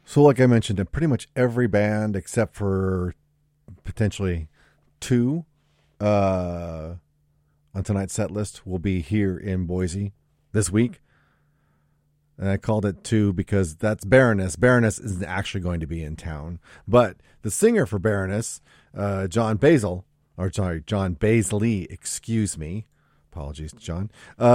So, like I mentioned, in pretty much every band except for potentially two on tonight's set list will be here in Boise this week. And I called it two because that's Baroness. Baroness isn't actually going to be in town. But the singer for Baroness, John Baisley, excuse me. Apologies to John,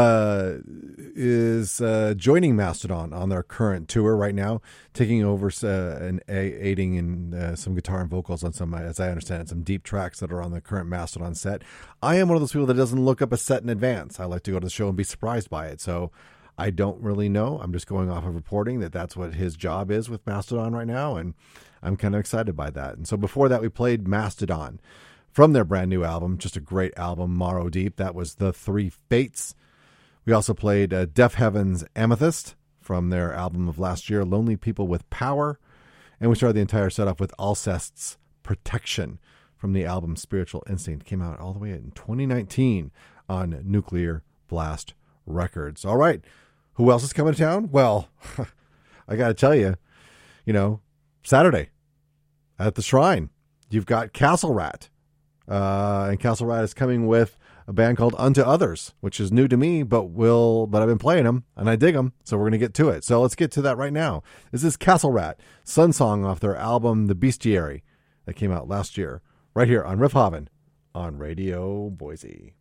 is joining Mastodon on their current tour right now, taking over and aiding in some guitar and vocals on some, as I understand it, some deep tracks that are on the current Mastodon set. I am one of those people that doesn't look up a set in advance. I like to go to the show and be surprised by it. So I don't really know. I'm just going off of reporting that that's what his job is with Mastodon right now, and I'm kind of excited by that. And so before that, we played Mastodon from their brand new album, just a great album, Morrow Deep. That was The Three Fates. We also played Deaf Heaven's Amethyst from their album of last year, Lonely People with Power. And we started the entire set off with Alcest's Protection from the album Spiritual Instinct. Came out all the way in 2019 on Nuclear Blast Records. All right. Who else is coming to town? Well, I got to tell you, Saturday at the Shrine, you've got Castle Rat. And Castle Rat is coming with a band called Unto Others, which is new to me, but I've been playing them and I dig them. So we're going to get to it. So let's get to that right now. This is Castle Rat, Sun Song off their album, The Bestiary, that came out last year, right here on Riff Haven on Radio Boise.